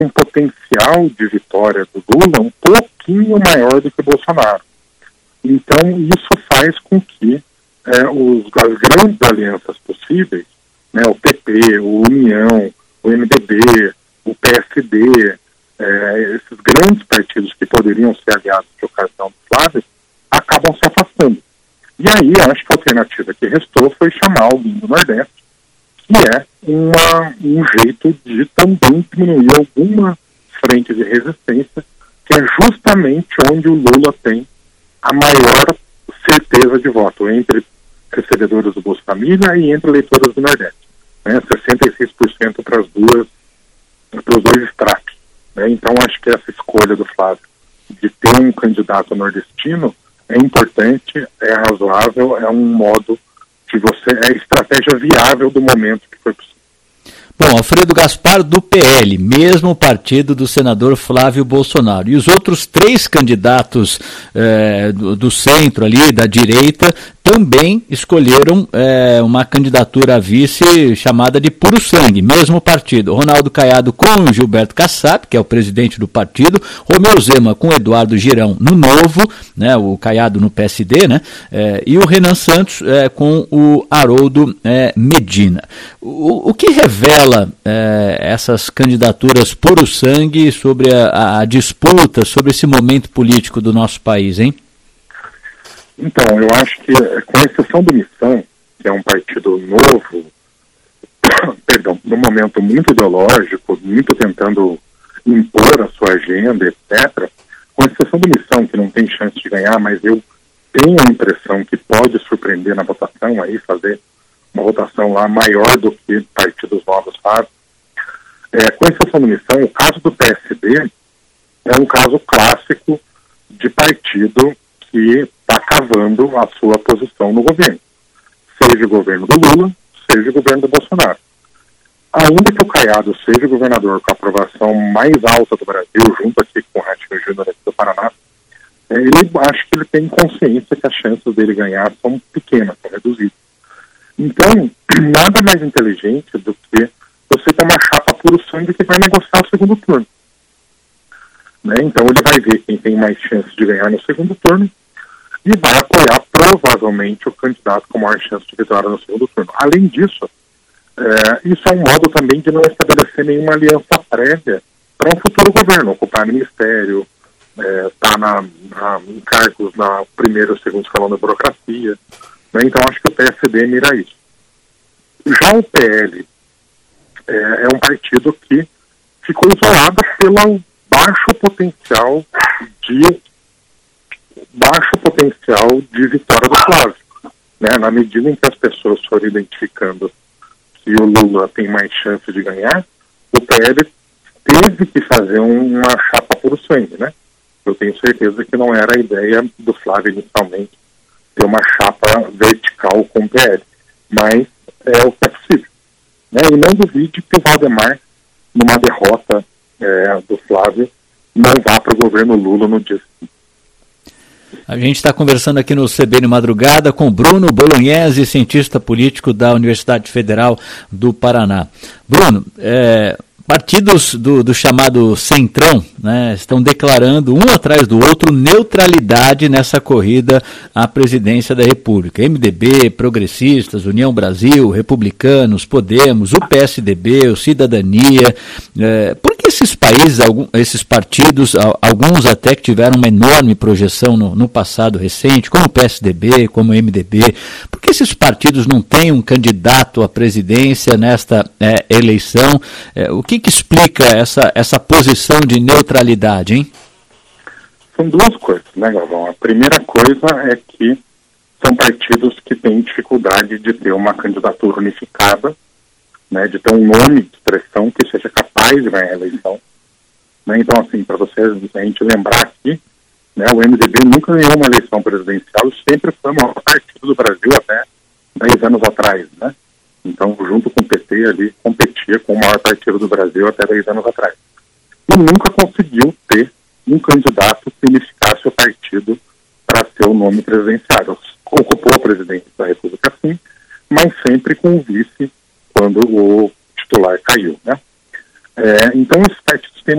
um potencial de vitória do Lula um pouquinho maior do que o Bolsonaro. Então, isso faz com que as grandes alianças possíveis, né, o PP, o União, o MDB, o PSD, esses grandes partidos que poderiam ser aliados de ocasião do Flávio, acabam se afastando. E aí, acho que a alternativa que restou foi chamar alguém do Nordeste, que é um jeito de também diminuir alguma frente de resistência, que é justamente onde o Lula tem a maior certeza de voto, entre recebedores do Bolsa Família e entre eleitores do Nordeste. 66% para os dois estratos. Então, acho que essa escolha do Flávio de ter um candidato nordestino é importante, é razoável, é um modo de é a estratégia viável do momento que foi possível. Bom, Alfredo Gaspar do PL, mesmo partido do senador Flávio Bolsonaro. E os outros 3 candidatos do centro ali, da direita, também escolheram uma candidatura a vice chamada de puro sangue, mesmo partido. Ronaldo Caiado com Gilberto Kassab, que é o presidente do partido, Romeu Zema com Eduardo Girão no Novo, né, o Caiado no PSD, né, e o Renan Santos com o Haroldo Medina. O que revela essas candidaturas puro sangue sobre a disputa, sobre esse momento político do nosso país, hein? Então, eu acho que, com exceção do Missão, que é um partido novo, num momento muito ideológico, muito tentando impor a sua agenda, etc., com exceção do Missão, que não tem chance de ganhar, mas eu tenho a impressão que pode surpreender na votação, aí fazer uma votação lá maior do que partidos novos fazem. Com exceção do Missão, o caso do PSD é um caso clássico de partido que está cavando a sua posição no governo, seja o governo do Lula, seja o governo do Bolsonaro. Ainda que o Caiado seja governador com a aprovação mais alta do Brasil, junto aqui com o Ratinho Júnior aqui do Paraná, acho que ele tem consciência que as chances dele ganhar são pequenas, são reduzidas. Então, nada mais inteligente do que você ter uma chapa puro sangue que vai negociar o segundo turno. Então ele vai ver quem tem mais chances de ganhar no segundo turno e vai apoiar provavelmente o candidato com maior chance de vitória no segundo turno. Além disso, isso é um modo também de não estabelecer nenhuma aliança prévia para um futuro governo, ocupar ministério, estar em cargos na primeiro ou segundo escalão da burocracia. Então acho que o PSD mira isso. Já o PL é um partido que ficou isolado pelo baixo potencial de vitória do Flávio. Na medida em que as pessoas foram identificando que o Lula tem mais chance de ganhar, o PL teve que fazer uma chapa puro sangue, Eu tenho certeza que não era a ideia do Flávio inicialmente ter uma chapa vertical com o PL, mas é o que é possível. E não duvide que o Valdemar, numa derrota do Flávio, não vá para o governo Lula no dia seguinte. A gente está conversando aqui no CBN Madrugada com Bruno Bolognese, cientista político da Universidade Federal do Paraná. Bruno, partidos do chamado Centrão, estão declarando um atrás do outro neutralidade nessa corrida à presidência da República. MDB, Progressistas, União Brasil, Republicanos, Podemos, o PSDB, o Cidadania. Por que esses países, esses partidos, alguns até que tiveram uma enorme projeção no passado recente, como o PSDB, como o MDB, por que esses partidos não têm um candidato à presidência nesta eleição? O que explica essa posição de neutralidade, hein? São duas coisas, Galvão? A primeira coisa é que são partidos que têm dificuldade de ter uma candidatura unificada, de ter um nome de expressão que seja capaz de ganhar a eleição. Então, assim, para a gente lembrar aqui, o MDB nunca ganhou uma eleição presidencial e sempre foi o maior partido do Brasil até 10 anos atrás, Então, junto com o PT ali, competia com o maior partido do Brasil até 10 anos atrás. E nunca conseguiu ter um candidato que unificasse o partido para ser o nome presidenciário. Ocupou a presidência da República, sim, mas sempre com o vice quando o titular caiu, Então, os partidos têm